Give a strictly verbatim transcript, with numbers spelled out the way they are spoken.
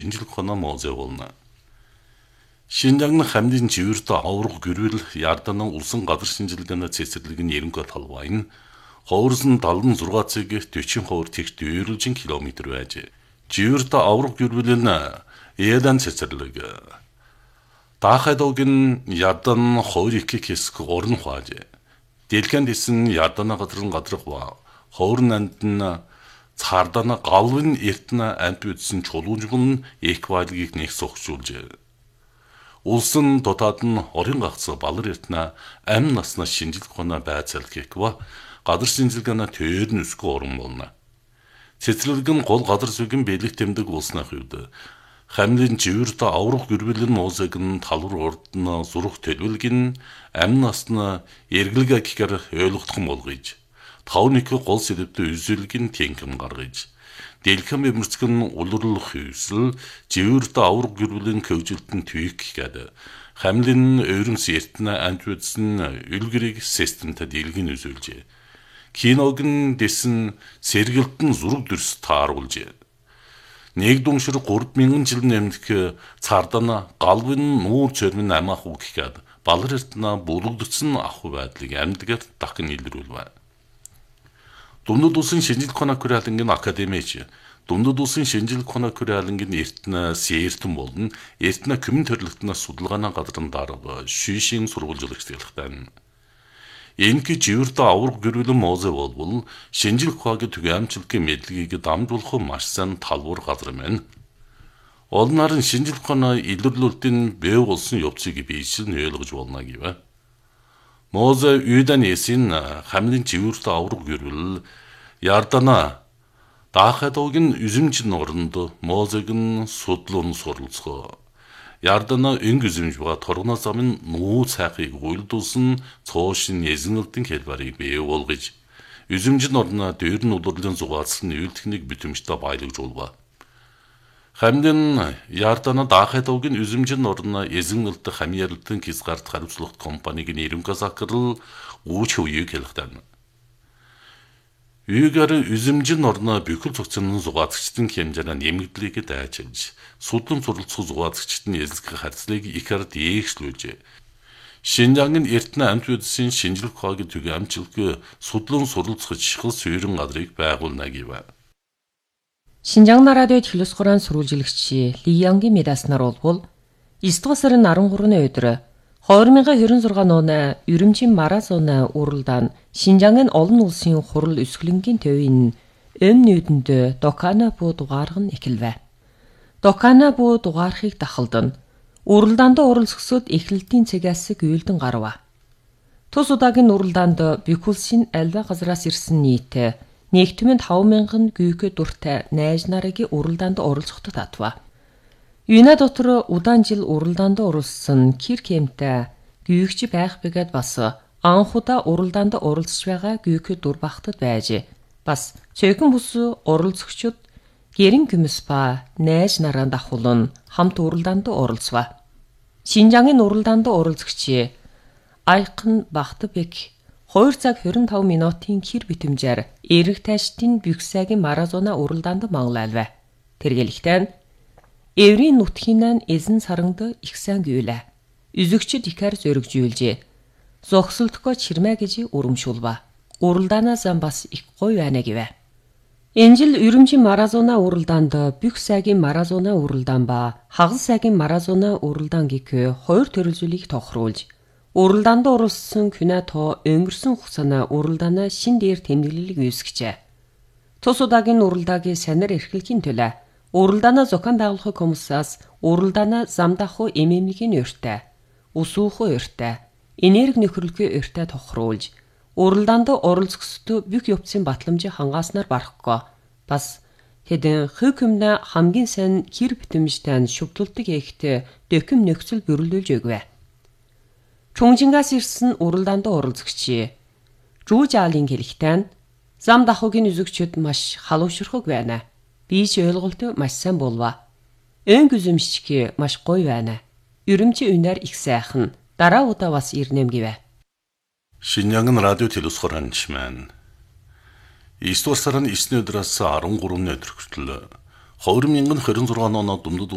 шинжлэх ухааны музей болно. Шинжааны хамлын живэрт авраг гэрвэл ярдааны улсын газар шинжилгээний цэцэрлэгийн ерөнхий талбай нь ховорсон далдан зургаан цаг дөрвөн хувиар тэгт дөрвөн километр байж. Живэрт авраг гэрвэл нь Эдан цэцэрлэг. Дахайдогийн ярдан хоёр их хэсэг орон хуаж. Дэлгэнд исэн ярдааны газрын гадрах ба ховорн андн цаардана галвын эртнэ амт үдсэн чулуужгын эквайлгийг нэг согшуулж. Улсын дотоод нь орон гагц балар эртнэ ам насна шинжилх ухааны байцаалгыг ба газар шинжилгээний төрн өсгөө орон болно. Цэцэрлэгэн гол газар зүйн бэлэг тэмдэг улсны хувьд хамлын живэрт аврах гэрвэлэн музейг нь талвар ордно зурх төлөвлөгн ам насна эргэлгээ гэхээр ойлгох юм болгож тавник гол сэдвтэ үзүүлгийн тэнхэм гаргаж дэлхэм эмэрцгэн улирлах хөвсөл живэрт аврах гэрвэлэн хөвжилтэн түйх гэдэг хамлын өөрөмс эртнэ антвэдсэн үлгэрийг системтэй дэлгэн үзүүлжээ. Киног нь дэсэн сэргэлтэн зураг дүрс тааруулж нэг дүншир гурван мянган жил нэмэх цаардана галвын нуур цэрмэн амаах үг гэхэд балар эртнэ бүлэгдсэн ах байдлыг амьдгаар дахин илрүүлвэ. Дундад улсын шинжилх ухааны хүрээлэнгийн академич Дундад улсын шинжилх ухааны хүрээлэнгийн эртнэ сэртэн болон эртнэ коммун төрөлхтнөөс судалгааны газрын дарга шишийн сурвалжлагч тэлхтэн. Энэки живэрт аврах гэрвэлэн музей болбол шинжилх ухаагийн түгээмжлэгийн мэдлэгийг дамжуулах маш сайн талбар газар мэн. Олнарын шинжилх ухааны илэрлүүлэлтийн бэв болсон явцыг биешил ойлгож болно гэвэ. Музей үйдэн эсин хамлын живэрт аврах гэрвэл ярдана дахайдогийн үзэмж норонд музейг нь судлуун суралцгаа. Ярдана өнгө үзэмж ба торгоно замын нуу цайхыг уйлдуулсан цоошин эзэнэлтэн хэлбэрийг бий болгож үзэмж норно дөрн улирлын зугаалсан үйл техник битэмжтэй баялагж улва. Хамлын ярдана дахайдогийн үзэмж норно эзэнэлт хамьярлтын хязгаарт хариуцлага компаниг нэрмгээ закрал ууч үеийг хэлхтэн. Үйгээр үзэмж норно бүхэл цогцны зугаацчдын хэмжээний нэмэгдлийг дайчилж судлан суралцах зугаацчдын эзлэх харьцлыг их ард ээхшлүүлж Шинжааны эртнэ амт үдсийн шинжилх ухаагийн түгээмжлэг судлан суралцах чихэл суурин газрыг байгуулна гэв. Шинжааны радиод хэлс хураан сурвалжлагч Ли Янгийн медаснаар болбол эсдүгээр сарын арван гуравны өдөр хоёр мянган хорин зургаан оны Үрүмжийн маразоны уралдаан Шинжааны олон улсын хурал өсгөлөнгийн төвийн эм нүдэнд Докана буу дугаарх нь эхэлвэ. Докана буу дугаархыг дахалдан уралдаанд оролцогсод эхлэлтийн цагаас гүйлдэн гарва. Тус удаагийн уралдаанд Бикулсын альва газраас ирсэн нийт нэгдмэнд таван мянган гүйкэ дуртай найз нарыг уралдаанд оролцоход татва. Юна дотор удаан жил уралдаанд оролцсон Кир Кемтэй гүйгч байх бэгэд бас анхудаа уралдаанд оролцож байгаа гүйкэ дур багтад байж бас цөөхөн бүс оролцогчид гэрэн гүмс ба найз нараа дахуулан хамт уралдаанд оролцва. Шинжааны уралдаанд оролцогч Айхан Бахтбек хоёр цаг хорин таван минутын хэр битэмжээр эрэг тайштын бюксагийн маразона уралдаанд манглайлвэ. Тэргэлэгтэн Эврийн нутгийнан эзэн саранд их сайн гүйлэ. Үзэгчд ихэр зөрөгжүүлжээ. Зогсолтгоо чирмэ гэж урамшуулва. Уралдаанаас бас их гоё байна гэвэ. Энэ жил Үрүмжийн маразона уралдаанд бюксагийн маразона уралдаан ба хагасагийн маразона уралдаан гэх хоёр төрөлжүүлийг тохируулж уралдаанд оролцсон Күнато өнгөрсөн хугацааны уралдаанаа шин дээр тэмдэглэлийг үүсгэжээ. Тус удаагийн уралдаагийн санаар эрхлэхийн төлөө уралдаанаа зохион байгуулах комиссаас уралдаанаа замдахуу эмэмлэгийн өртөө, усуухуу өртөө, энерги нөхөрлөгийн өртөө тохируулж уралдаанд оролцогчдод бүх явцын батламжийг хангааснаар барахгүй. Бас хэдэн хөв хүмнэ хамгийн сайн хэр битэмжтэй шүвдүүлдэг ихтэй дөкөм нөхцөл бүрэлдүүлж өгвэ. Чүнжингаас ирсэн уралдаанд оролцогч Жужаалын хэлэхдээ зам дахуугийн үзэгчид маш халуушрахаг байна. Бийж ойлголт маш сайн болва. Өнгө үзэмжчки маш гоё байна. Үрүмжийн үнээр их сайхан. Дараа удаа бас ирнэм гэвэ. Шинжааны радио телевиз хураанчман. Эсдүгээр сарын эсний өдрөөс арван гуравны өдөр хүртэл хоёр мянган хорин зургаан оноо дундад